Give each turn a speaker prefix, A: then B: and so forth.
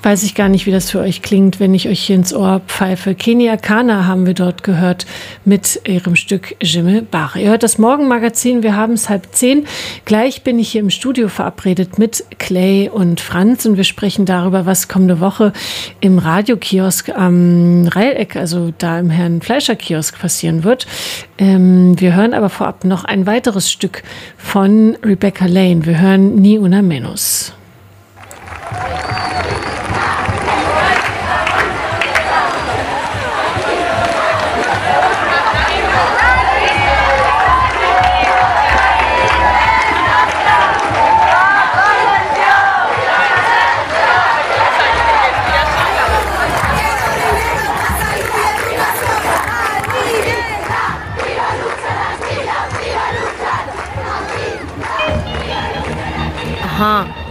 A: Weiß ich gar nicht, wie das für euch klingt, wenn ich euch hier ins Ohr pfeife. Kenia Kana haben wir dort gehört mit ihrem Stück Jimme Bach. Ihr hört das Morgenmagazin, wir haben es 9:30. Gleich bin ich hier im Studio verabredet mit Clay und Franz und wir sprechen darüber, was kommende Woche im Radiokiosk am Reileck, also da im Herrn Fleischer Kiosk passieren wird. Wir hören aber vorab noch ein weiteres Stück von Rebecca Lane. Wir hören Ni una menos.
B: Aha.